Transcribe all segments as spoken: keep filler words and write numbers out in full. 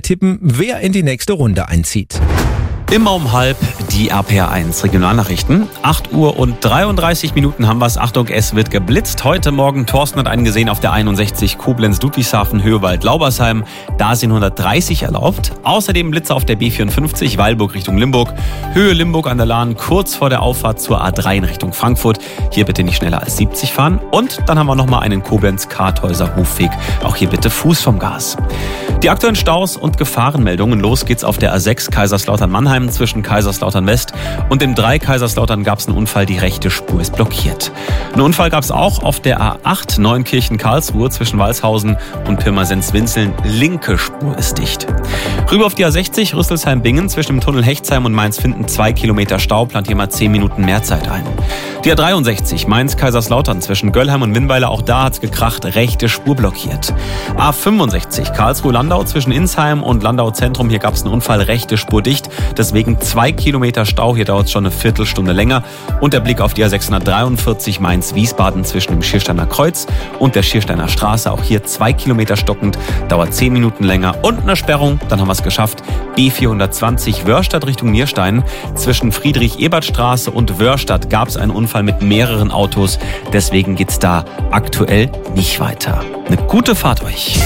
tippen, wer in die nächste Runde einzieht. Immer um halb die R P R eins Regionalnachrichten. acht Uhr und dreiunddreißig Minuten haben wir es. Achtung, es wird geblitzt. Heute Morgen, Thorsten hat einen gesehen auf der einundsechzig Koblenz-Ludwigshafen, Höhewald-Laubersheim. Da sind hundertdreißig erlaubt. Außerdem Blitze auf der B vierundfünfzig, Weilburg Richtung Limburg. Höhe Limburg an der Lahn, kurz vor der Auffahrt zur A drei in Richtung Frankfurt. Hier bitte nicht schneller als siebzig fahren. Und dann haben wir nochmal einen Koblenz-Karthäuser Hofweg. Auch hier bitte Fuß vom Gas. Die aktuellen Staus und Gefahrenmeldungen. Los geht's auf der A sechs Kaiserslautern-Mannheim zwischen Kaiserslautern West und dem drei Kaiserslautern gab es einen Unfall, die rechte Spur ist blockiert. Einen Unfall gab es auch auf der A acht Neunkirchen-Karlsruhe zwischen Walshausen und Pirmasens-Winzeln. Linke Spur ist dicht. Rüber auf die A sechzig Rüsselsheim-Bingen zwischen dem Tunnel Hechtsheim und Mainz-Finden zwei Kilometer Stau, plant hier mal zehn Minuten mehr Zeit ein. Die A dreiundsechzig Mainz-Kaiserslautern zwischen Göllheim und Winnweiler, auch da hat's gekracht, rechte Spur blockiert. A fünfundsechzig Karlsruhe-Landau zwischen Insheim und Landau-Zentrum, hier gab es einen Unfall, rechte Spur dicht. Deswegen zwei Kilometer Stau, hier dauert es schon eine Viertelstunde länger. Und der Blick auf die A sechshundertdreiundvierzig Mainz-Wiesbaden zwischen dem Schiersteiner Kreuz und der Schiersteiner Straße. Auch hier zwei Kilometer stockend, dauert zehn Minuten länger. Und eine Sperrung, dann haben wir es geschafft. B vierhundertzwanzig Wörstadt Richtung Nierstein. Zwischen Friedrich-Ebert-Straße und Wörstadt gab es einen Unfall mit mehreren Autos. Deswegen geht es da aktuell nicht weiter. Eine gute Fahrt euch.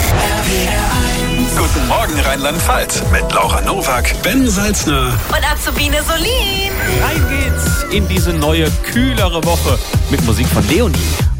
Guten Morgen Rheinland-Pfalz mit Laura Nowak, Ben Salzner und Azubine Solin. Rein geht's in diese neue, kühlere Woche mit Musik von Leonie.